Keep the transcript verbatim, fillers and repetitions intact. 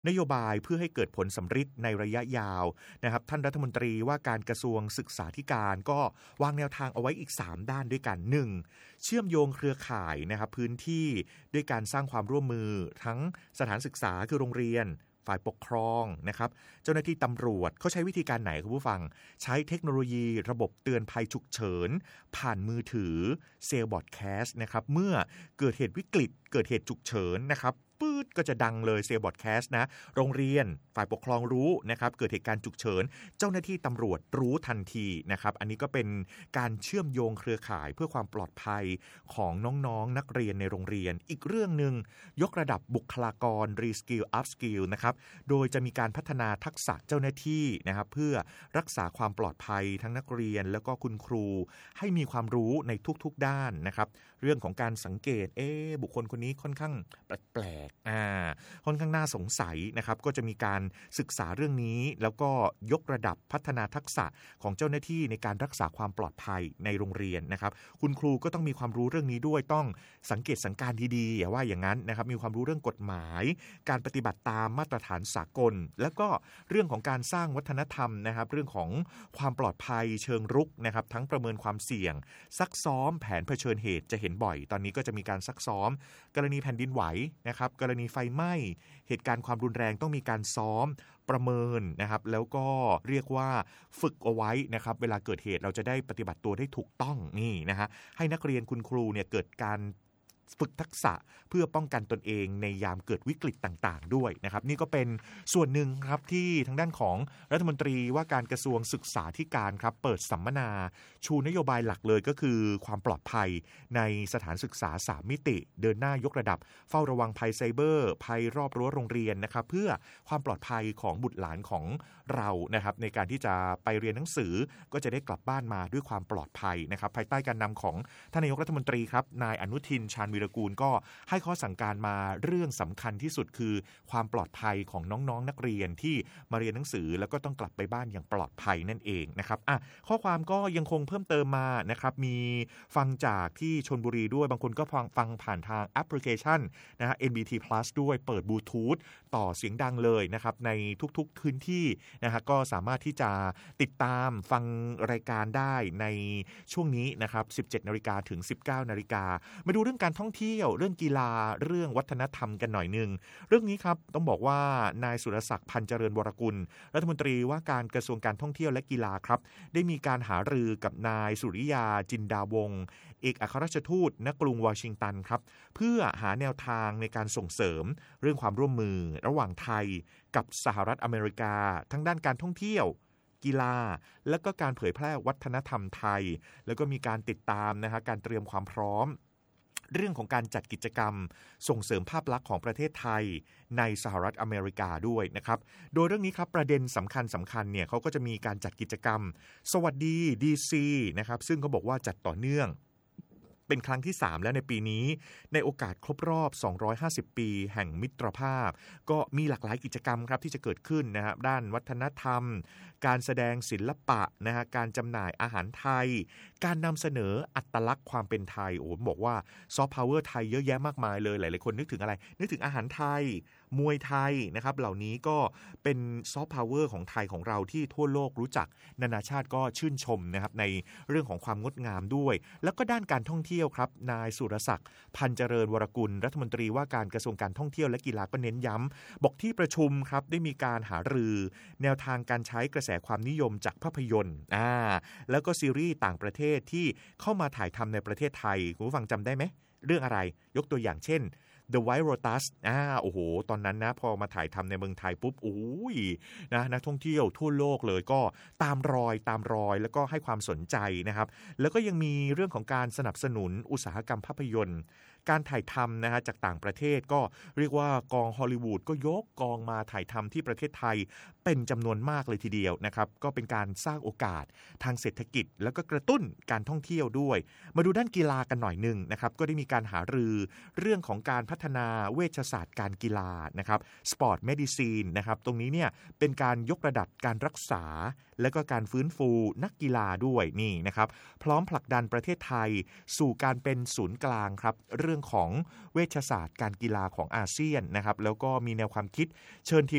นโยบายเพื่อให้เกิดผลสำฤทธิ์ในระยะยาวนะครับท่านรัฐมนตรีว่าการกระทรวงศึกษาธิการก็วางแนวทางเอาไว้อีกสามด้านด้วยกัน หนึ่ง เชื่อมโยงเครือข่ายนะครับพื้นที่ด้วยการสร้างความร่วมมือทั้งสถานศึกษาคือโรงเรียนฝ่ายปกครองนะครับเจ้าหน้าที่ตำรวจเขาใช้วิธีการไหนคุณผู้ฟังใช้เทคโนโลยีระบบเตือนภัยฉุกเฉินผ่านมือถือเซลล์บอร์ดแคสต์นะครับเมื่อเกิดเหตุวิกฤตเกิดเหตุฉุกเฉินนะครับปื๊ดก็จะดังเลยเซลล์บอร์ดแคสต์นะโรงเรียนฝ่ายปกครองรู้นะครับเกิดเหตุการณ์ฉุกเฉินเจ้าหน้าที่ตำรวจรู้ทันทีนะครับอันนี้ก็เป็นการเชื่อมโยงเครือข่ายเพื่อความปลอดภัยของน้องๆนักเรียนในโรงเรียนอีกเรื่องนึงยกระดับบุคลากร Reskill Upskill นะครับโดยจะมีการพัฒนาทักษะเจ้าหน้าที่นะครับเพื่อรักษาความปลอดภัยทั้งนักเรียนแล้วก็คุณครูให้มีความรู้ในทุกๆด้านนะครับเรื่องของการสังเกตเอ๊ะบุคคลคนนี้ค่อนข้างแปลกๆอ่าค่อนข้างน่าสงสัยนะครับก็จะมีการศึกษาเรื่องนี้แล้วก็ยกระดับพัฒนาทักษะของเจ้าหน้าที่ในการรักษาความปลอดภัยในโรงเรียนนะครับคุณครูก็ต้องมีความรู้เรื่องนี้ด้วยต้องสังเกตสังการดีๆอย่าว่าอย่างนั้นนะครับมีความรู้เรื่องกฎหมายการปฏิบัติตามมาตรฐานสากลแล้วก็เรื่องของการสร้างวัฒนธรรมนะครับเรื่องของความปลอดภัยเชิงรุกนะครับทั้งประเมินความเสี่ยงซักซ้อมแผนเผชิญเหตุจะเห็นบ่อยตอนนี้ก็จะมีการซักซ้อมกรณีแผ่นดินไหวนะครับกรณีไฟไหม้เหตุการณ์ความรุนแรงต้องมีการซ้อมประเมินนะครับแล้วก็เรียกว่าฝึกเอาไว้นะครับเวลาเกิดเหตุเราจะได้ปฏิบัติตัวได้ถูกต้องนี่นะฮะให้นักเรียนคุณครูเนี่ยเกิดการฝึกทักษะเพื่อป้องกันตนเองในยามเกิดวิกฤตต่างๆด้วยนะครับนี่ก็เป็นส่วนหนึ่งครับที่ทางด้านของรัฐมนตรีว่าการกระทรวงศึกษาธิการครับเปิดสัมมนาชูนโยบายหลักเลยก็คือความปลอดภัยในสถานศึกษาสามมิติเดินหน้ายกระดับเฝ้าระวังภัยไซเบอร์ภัยรอบรั้วโรงเรียนนะครับเพื่อความปลอดภัยของบุตรหลานของเรานะครับในการที่จะไปเรียนหนังสือก็จะได้กลับบ้านมาด้วยความปลอดภัยนะครับภายใต้การนำของท่านนายกรัฐมนตรีครับนายอนุทินชาญวีรกูลก็ให้ข้อสั่งการมาเรื่องสำคัญที่สุดคือความปลอดภัยของน้องๆ น, นักเรียนที่มาเรียนหนังสือแล้วก็ต้องกลับไปบ้านอย่างปลอดภัยนั่นเองนะครับอ่ะข้อความก็ยังคงเพิ่มเติมมานะครับมีฟังจากที่ชลบุรีด้วยบางคนก็ฟังฟังผ่านทางแอปพลิเคชันนะฮะ เอ็น บี ที Plus ด้วยเปิดบลูทูธต่อเสียงดังเลยนะครับในทุกๆพื้นที่นะฮะก็สามารถที่จะติดตามฟังรายการได้ในช่วงนี้นะครับ สิบเจ็ดนาฬิกา ถึง สิบเก้านาฬิกามาดูเรื่องการท่องเที่ยวเรื่องกีฬาเรื่องวัฒนธรรมกันหน่อยนึงเรื่องนี้ครับต้องบอกว่านายสุรศักดิ์พันเจริญวรกุลรัฐมนตรีว่าการกระทรวงการท่องเที่ยวและกีฬาครับได้มีการหารือกับนายสุริยาจินดาวงศ์เอกอัครราชทูตณกรุงวอชิงตันครับเพื่อหาแนวทางในการส่งเสริมเรื่องความร่วมมือระหว่างไทยกับสหรัฐอเมริกาทั้งด้านการท่องเที่ยวกีฬาและก็การเผยแพร่วัฒนธรรมไทยแล้วก็มีการติดตามนะฮะการเตรียมความพร้อมเรื่องของการจัดกิจกรรมส่งเสริมภาพลักษณ์ของประเทศไทยในสหรัฐอเมริกาด้วยนะครับโดยเรื่องนี้ครับประเด็นสำคัญสำคัญเนี่ยเขาก็จะมีการจัดกิจกรรมสวัสดี ดี ซี นะครับซึ่งเขาบอกว่าจัดต่อเนื่องเป็นครั้งที่สามแล้วในปีนี้ในโอกาสครบรอบสองร้อยห้าสิบปีแห่งมิตรภาพก็มีหลากหลายกิจกรรมครับที่จะเกิดขึ้นนะครับด้านวัฒนธรรมการแสดงศิลปะนะฮะการจำหน่ายอาหารไทยการนำเสนออัตลักษณ์ความเป็นไทยโอ้บอกว่าซอฟต์พาวเวอร์ไทยเยอะแยะมากมายเลยหลายๆคนนึกถึงอะไรนึกถึงอาหารไทยมวยไทยนะครับเหล่านี้ก็เป็นซอฟต์พาวเวอร์ของไทยของเราที่ทั่วโลกรู้จักนานาชาติก็ชื่นชมนะครับในเรื่องของความงดงามด้วยแล้วก็ด้านการท่องเที่ยวครับนายสุรศักดิ์พันเจริญวรกุลรัฐมนตรีว่าการกระทรวงการท่องเที่ยวและกีฬาก็เน้นย้ำบอกที่ประชุมครับได้มีการหารือแนวทางการใช้กระแสความนิยมจากภาพยนตร์อ่าแล้วก็ซีรีส์ต่างประเทศที่เข้ามาถ่ายทำในประเทศไทยคุณผู้ฟังจำได้ไหมเรื่องอะไรยกตัวอย่างเช่น The White Lotus อ่าโอ้โหตอนนั้นนะพอมาถ่ายทำในเมืองไทยปุ๊บโอ้ยนะนักท่องเที่ยวทั่วโลกเลยก็ตามรอยตามรอยแล้วก็ให้ความสนใจนะครับแล้วก็ยังมีเรื่องของการสนับสนุนอุตสาหกรรมภาพยนตร์การถ่ายทำนะฮะจากต่างประเทศก็เรียกว่ากองฮอลลีวูดก็ยกกองมาถ่ายทำที่ประเทศไทยเป็นจำนวนมากเลยทีเดียวนะครับก็เป็นการสร้างโอกาสทางเศรษฐกิจแล้วก็กระตุ้นการท่องเที่ยวด้วยมาดูด้านกีฬากันหน่อยนึงนะครับก็ได้มีการหารือเรื่องของการพัฒนาเวชศาสตร์การกีฬานะครับสปอร์ตเมดิซีนนะครับตรงนี้เนี่ยเป็นการยกระดับการรักษาและก็การฟื้นฟูนักกีฬาด้วยนี่นะครับพร้อมผลักดันประเทศไทยสู่การเป็นศูนย์กลางครับเรื่องของเวชศาสตร์การกีฬาของอาเซียนนะครับแล้วก็มีแนวความคิดเชิญทีม